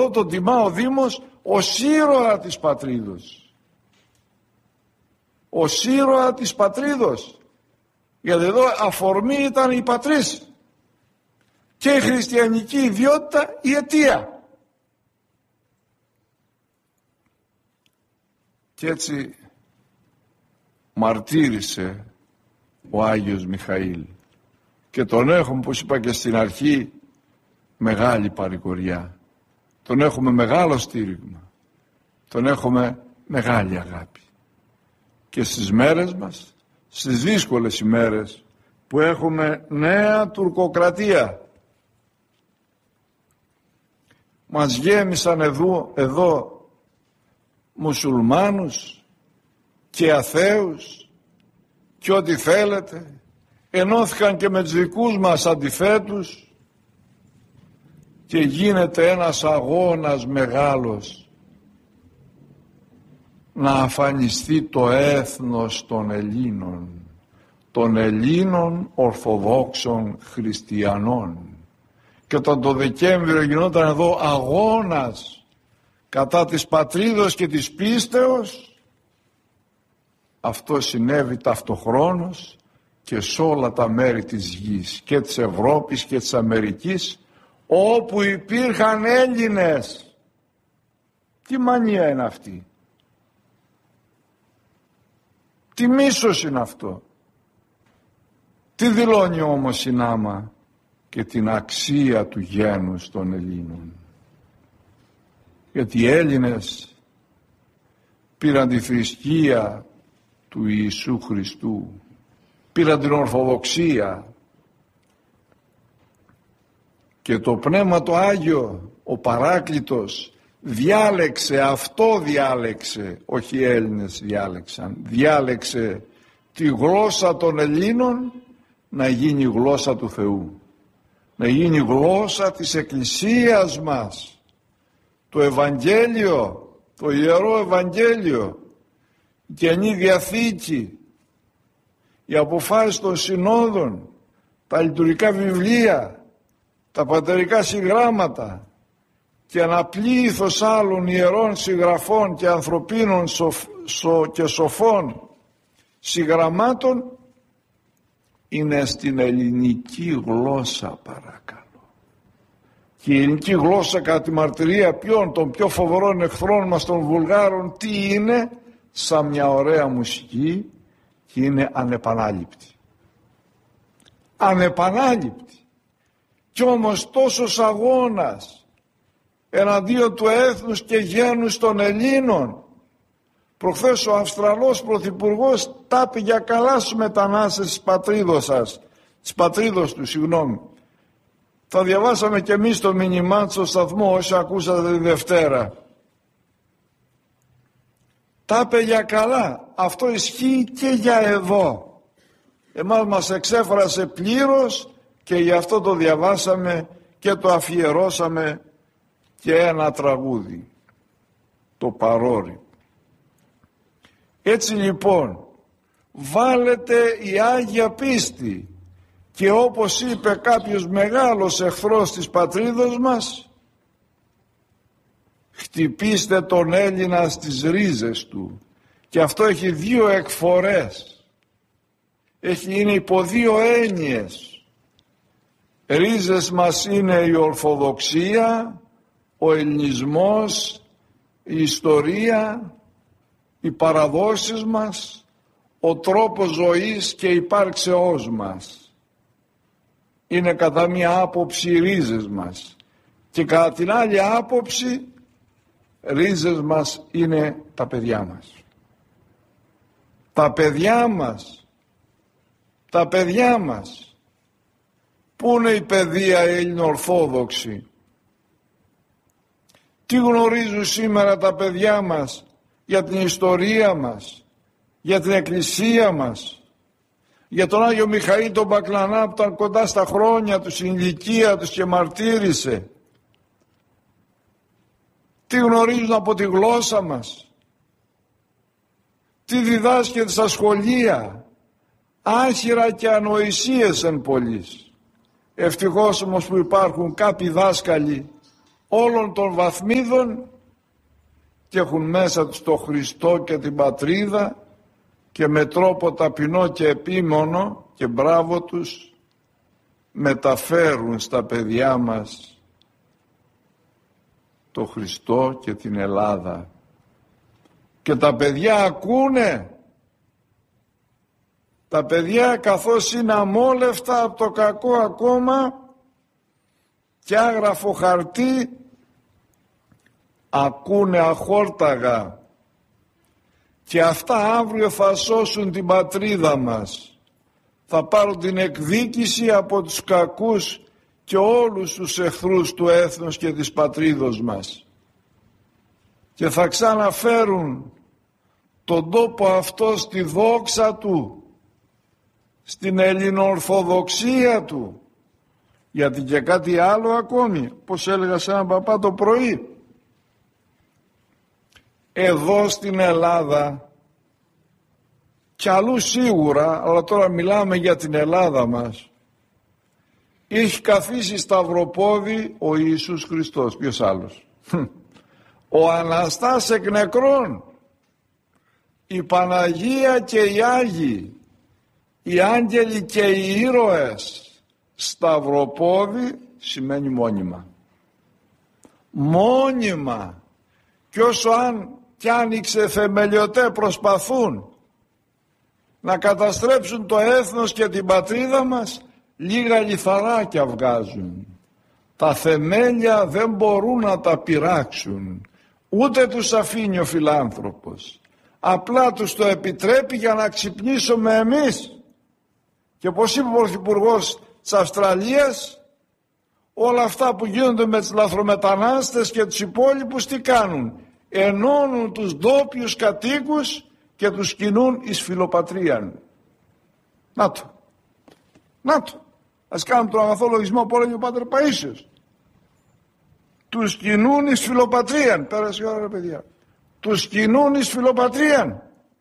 εδώ τον τιμά ο Δήμος ως ήρωα της πατρίδος. Ως ήρωα της πατρίδος. Γιατί εδώ αφορμή ήταν η πατρίς και η χριστιανική ιδιότητα η αιτία. Και έτσι μαρτύρησε ο Άγιος Μιχαήλ και τον έχουμε, όπως είπα και στην αρχή, μεγάλη παρηγοριά. Τον έχουμε μεγάλο στήριγμα, τον έχουμε μεγάλη αγάπη. Και στις μέρες μας, στις δύσκολες ημέρες που έχουμε νέα τουρκοκρατία, μας γέμισαν εδώ μουσουλμάνους και αθέους και ό,τι θέλετε, ενώθηκαν και με τους δικούς μας αντιθέτους και γίνεται ένας αγώνας μεγάλος να αφανιστεί το έθνος των Ελλήνων Ορθοδόξων Χριστιανών. Και όταν το Δεκέμβριο γινόταν εδώ αγώνας κατά της πατρίδος και της πίστεως, αυτό συνέβη ταυτοχρόνως και σε όλα τα μέρη της γης, και της Ευρώπης και της Αμερικής, όπου υπήρχαν Έλληνες. Τι μανία είναι αυτή? Τι μίσος είναι αυτό? Τι δηλώνει όμως συνάμα? Και την αξία του γένους των Ελλήνων. Γιατί οι Έλληνες πήραν τη θρησκεία του Ιησού Χριστού, πήραν την Ορθοδοξία και το Πνεύμα το Άγιο, ο Παράκλητος, διάλεξε, όχι οι Έλληνες διάλεξε τη γλώσσα των Ελλήνων να γίνει η γλώσσα του Θεού, να γίνει η γλώσσα της Εκκλησίας μας, το Ευαγγέλιο, το Ιερό Ευαγγέλιο, η Καινή Διαθήκη, οι αποφάσεις των συνόδων, τα λειτουργικά βιβλία, τα πατερικά συγγράμματα και ένα πλήθος άλλων ιερών συγγραφών και ανθρωπίνων και σοφών συγγραμμάτων είναι στην ελληνική γλώσσα, παρακαλώ. Και η ελληνική γλώσσα, κατά τη μαρτυρία ποιων? Των πιο φοβερών εχθρών μας, των Βουλγάρων, τι είναι? Σαν μια ωραία μουσική, και είναι ανεπανάληπτη. Ανεπανάληπτη. Κι όμως τόσος αγώνας εναντίον του έθνους και γένους των Ελλήνων. Προχθές ο Αυστραλός Πρωθυπουργός τα είπε για καλά στους μετανάστες της πατρίδος του, συγγνώμη. Θα διαβάσαμε και εμείς το μήνυμά στο σταθμό, όσοι ακούσατε τη Δευτέρα. Τα είπε για καλά. Αυτό ισχύει και για εδώ. Εμάς μας εξέφρασε πλήρως και γι' αυτό το διαβάσαμε και το αφιερώσαμε και ένα τραγούδι, το Παρόρι. Έτσι λοιπόν βάλετε η Άγια Πίστη και όπως είπε κάποιος μεγάλος εχθρός της πατρίδος μας, χτυπήστε τον Έλληνα στις ρίζες του. Και αυτό έχει δύο εκφορές, είναι υπό δύο έννοιες. Ρίζες μας είναι η Ορθοδοξία, ο Ελληνισμός, η ιστορία, οι παραδόσεις μας, ο τρόπος ζωής και υπάρξεώς μας. Είναι κατά μία άποψη οι ρίζες μας. Και κατά την άλλη άποψη, ρίζες μας είναι τα παιδιά μας. Τα παιδιά μας. Πού είναι η παιδεία ελληνοορθόδοξη? Τι γνωρίζουν σήμερα τα παιδιά μας για την ιστορία μας, για την Εκκλησία μας, για τον Άγιο Μιχαήλ τον Μπακλανά που ήταν κοντά στα χρόνια του, στην ηλικία τους και μαρτύρησε? Τι γνωρίζουν από τη γλώσσα μας? Τι διδάσκεται στα σχολεία? Άχυρα και ανοησίες εν πολλοίς. Ευτυχώς όμως που υπάρχουν κάποιοι δάσκαλοι όλων των βαθμίδων και έχουν μέσα τους το Χριστό και την πατρίδα και με τρόπο ταπεινό και επίμονο και μπράβο τους μεταφέρουν στα παιδιά μας το Χριστό και την Ελλάδα. Και τα παιδιά ακούνε. Τα παιδιά, καθώς είναι αμόλευτα από το κακό ακόμα και άγραφο χαρτί, ακούνε αχόρταγα. Και αυτά αύριο θα σώσουν την πατρίδα μας. Θα πάρουν την εκδίκηση από τους κακούς και όλους τους εχθρούς του έθνους και της πατρίδος μας. Και θα ξαναφέρουν τον τόπο αυτό στη δόξα του, στην ελληνοορθοδοξία του. Γιατί και κάτι άλλο ακόμη, πως έλεγα σε έναν παπά το πρωί, εδώ στην Ελλάδα κι αλλού σίγουρα, αλλά τώρα μιλάμε για την Ελλάδα μας, έχει καθίσει σταυροπόδι ο Ιησούς Χριστός. Ποιος άλλος? Ο Αναστάς εκ νεκρών, η Παναγία και οι Άγιοι, οι άγγελοι και οι ήρωες. Σταυροπόδι σημαίνει μόνιμα. Μόνιμα. Και όσο κι άνοιξε θεμελιωτέ προσπαθούν να καταστρέψουν το έθνος και την πατρίδα μας, λίγα λιθαράκια βγάζουν. Τα θεμέλια δεν μπορούν να τα πειράξουν. Ούτε τους αφήνει ο φιλάνθρωπος. Απλά τους το επιτρέπει για να ξυπνήσουμε εμείς. Και όπως είπε ο Πρωθυπουργός της Αυστραλίας, όλα αυτά που γίνονται με τους λαθρομετανάστες και τους υπόλοιπους τι κάνουν? Ενώνουν τους ντόπιους κατοίκους και τους κινούν εις φιλοπατρίαν. Να το. Να το. Ας κάνουμε τον αγαθό λογισμό που έλεγε ο Πάτερ Παΐσιος. Τους κινούν εις φιλοπατρίαν. Πέρασε η ώρα ρε παιδιά. Τους κινούν εις φιλοπατρίαν.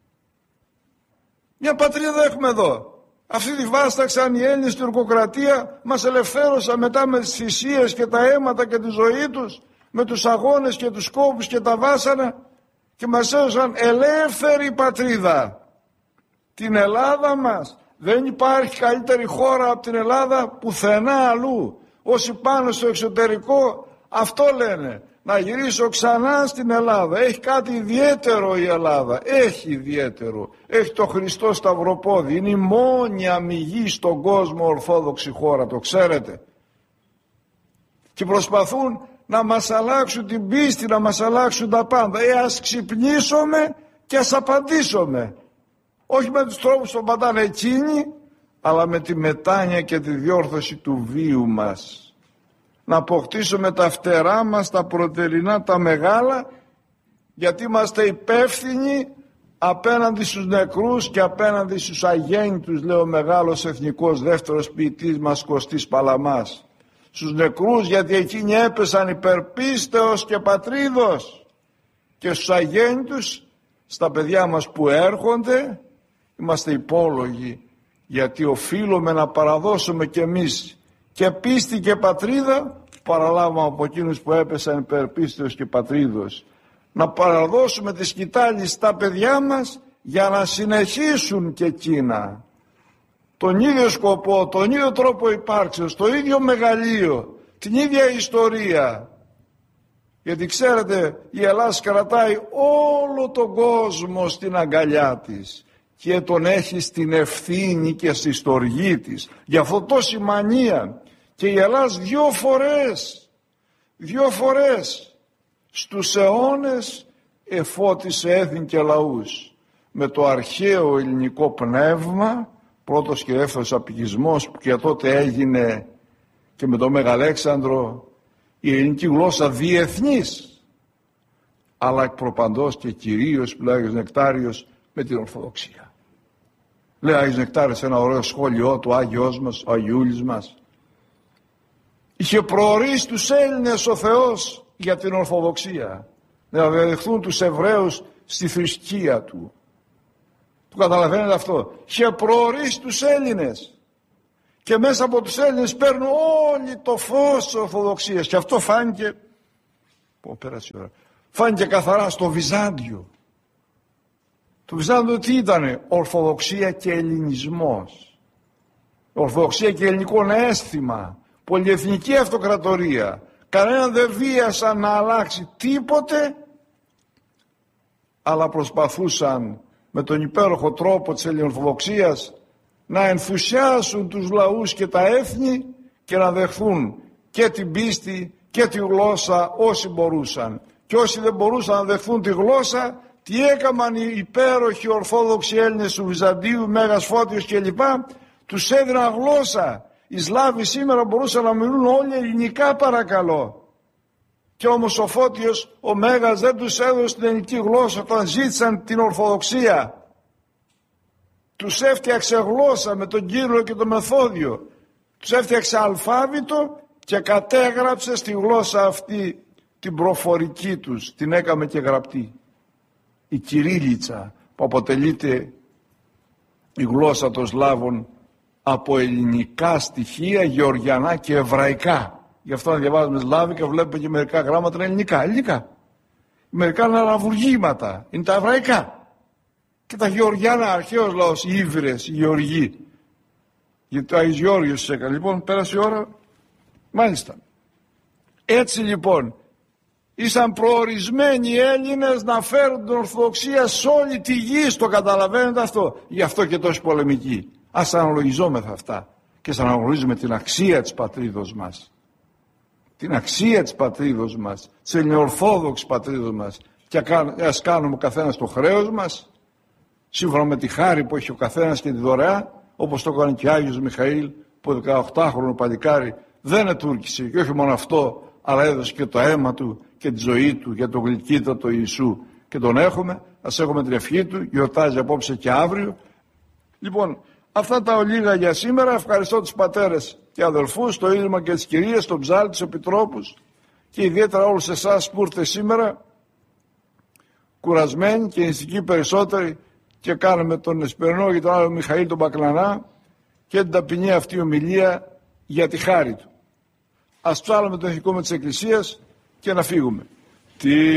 Μια πατρίδα έχουμε εδώ. Αυτή τη βάσταξαν οι Έλληνες στην τουρκοκρατία, μας ελευθέρωσαν μετά με τις θυσίες και τα αίματα και τη ζωή τους, με τους αγώνες και τους κόπους και τα βάσανα, και μας έδωσαν ελεύθερη πατρίδα. Την Ελλάδα μας. Δεν υπάρχει καλύτερη χώρα από την Ελλάδα πουθενά αλλού. Όσοι πάνε στο εξωτερικό αυτό λένε, να γυρίσω ξανά στην Ελλάδα. Έχει κάτι ιδιαίτερο η Ελλάδα. Έχει ιδιαίτερο. Έχει το Χριστό Σταυροπόδι. Είναι η μόνη αμυγή στον κόσμο ορθόδοξη χώρα. Το ξέρετε. Και προσπαθούν να μας αλλάξουν την πίστη, να μας αλλάξουν τα πάντα. Ας ξυπνήσουμε και ας απαντήσουμε. Όχι με τους τρόπους που πατάνε εκείνοι, αλλά με τη μετάνοια και τη διόρθωση του βίου μας. Να αποκτήσουμε τα φτερά μας, τα πρωτεϊνά, τα μεγάλα, γιατί είμαστε υπεύθυνοι απέναντι στους νεκρούς και απέναντι στους αγέννητους, λέει ο μεγάλος εθνικός δεύτερος ποιητής μας Κωστής Παλαμάς. Στους νεκρούς, γιατί εκείνοι έπεσαν υπερπίστεως και πατρίδος, και στους αγέννητους, στα παιδιά μας που έρχονται, είμαστε υπόλογοι, γιατί οφείλουμε να παραδώσουμε κι εμείς και πίστη και πατρίδα, παραλάβαμε από εκείνους που έπεσαν υπερπίστεως και πατρίδος. Να παραδώσουμε τη σκητάλη στα παιδιά μας για να συνεχίσουν και εκείνα τον ίδιο σκοπό, τον ίδιο τρόπο υπάρξεως, το ίδιο μεγαλείο, την ίδια ιστορία. Γιατί ξέρετε, η Ελλάδα κρατάει όλο τον κόσμο στην αγκαλιά της και τον έχει στην ευθύνη και στη στοργή της. Γι' αυτό τόση μανία. Και η Ελλάδα δύο φορές στους αιώνες εφώτισε έθνη και λαούς με το αρχαίο ελληνικό πνεύμα, πρώτος και δεύτερος απικισμός που και τότε έγινε, και με τον Μεγαλέξανδρο η ελληνική γλώσσα διεθνής, αλλά εκ προπαντός και κυρίως, που λέει ο Άγιος Νεκτάριος, με την Ορθοδοξία. Λέει ο Άγιος Νεκτάριος ένα ωραίο σχόλιο του, Άγιος μας, ο Αγιούλης μας. Είχε προορίσει τους Έλληνες ο Θεός για την Ορθοδοξία, να δεχθούν τους Εβραίους στη θρησκεία του. Το καταλαβαίνετε αυτό? Είχε προορίσει τους Έλληνες και μέσα από τους Έλληνες παίρνουν όλοι το φως της Ορθοδοξίας, και αυτό φάνηκε Πέρασε η ώρα. Φάνηκε καθαρά στο Βυζάντιο. Το Βυζάντιο τι ήτανε? Ορθοδοξία και ελληνισμός. Ορθοδοξία και ελληνικό αίσθημα. Πολυεθνική αυτοκρατορία. Κανέναν δεν βίασαν να αλλάξει τίποτε, αλλά προσπαθούσαν με τον υπέροχο τρόπο της ελληνοορθοδοξίας να ενθουσιάσουν τους λαούς και τα έθνη και να δεχθούν και την πίστη και τη γλώσσα όσοι μπορούσαν. Και όσοι δεν μπορούσαν να δεχθούν τη γλώσσα, τι έκαναν οι υπέροχοι ορθόδοξοι Έλληνες του Βυζαντίου, Μέγας Φώτιος κλπ. Τους έδιναν γλώσσα. Οι Σλάβοι σήμερα μπορούσαν να μιλούν όλοι ελληνικά, παρακαλώ. Και όμως ο Φώτιος, ο Μέγας, δεν τους έδωσε την ελληνική γλώσσα όταν ζήτησαν την Ορθοδοξία. Τους έφτιαξε γλώσσα με τον Κύριλλο και τον Μεθόδιο. Τους έφτιαξε αλφάβητο και κατέγραψε στη γλώσσα αυτή την προφορική τους. Την έκαμε και γραπτή. Η Κυρίλλιτσα, που αποτελείται η γλώσσα των Σλάβων από ελληνικά στοιχεία, γεωργιανά και εβραϊκά. Γι' αυτό να διαβάζουμε σλάβικα βλέπουμε και μερικά γράμματα είναι ελληνικά. Μερικά είναι αναβουργήματα, είναι τα εβραϊκά. Και τα γεωργιάνα, αρχαίος λαός, οι Ήβρες, οι Γεωργοί. Γιατί το Άγιος Γεώργιος έκανε. Λοιπόν, πέρασε η ώρα. Μάλιστα. Έτσι λοιπόν, ήσαν προορισμένοι οι Έλληνες να φέρουν την Ορθοδοξία σε όλη τη γη. Το καταλαβαίνετε αυτό? Γι' αυτό και τόσο πολεμική. Ας αναλογιζόμεθα αυτά και ας αναγνωρίζουμε την αξία της πατρίδος μας. Την αξία της πατρίδος μας, της ελληνοορθόδοξης πατρίδος μας, και ας κάνουμε ο καθένας το χρέος μας, σύμφωνα με τη χάρη που έχει ο καθένας και τη δωρεά, όπως το έκανε και ο Άγιος Μιχαήλ, που 18χρονο παλικάρι δεν ετούρκησε, και όχι μόνο αυτό, αλλά έδωσε και το αίμα του και τη ζωή του για τον γλυκύτατο Ιησού. Και τον έχουμε, ας έχουμε την ευχή του, γιορτάζει απόψε και αύριο. Λοιπόν, αυτά τα ολίγα για σήμερα. Ευχαριστώ τους πατέρες και αδελφούς, το Ίδρυμα και τις κυρίες, τον Ψάλτη, τους επιτρόπους και ιδιαίτερα όλους εσάς που ήρθατε σήμερα κουρασμένοι και νηστικοί περισσότεροι και κάναμε τον Εσπερινό και τον άλλο Μιχαήλ τον Μπακλανά και την ταπεινή αυτή ομιλία για τη χάρη του. Ας ψάλουμε το ηθικό με της Εκκλησίας και να φύγουμε.